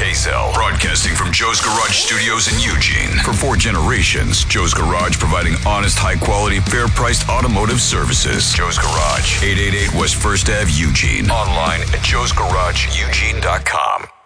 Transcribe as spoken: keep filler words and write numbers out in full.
K-Cell, broadcasting from Joe's Garage Studios in Eugene. For four generations, Joe's Garage providing honest, high-quality, fair-priced automotive services. Joe's Garage, eight eighty-eight West First Avenue, Eugene. Online at joes garage eugene dot com.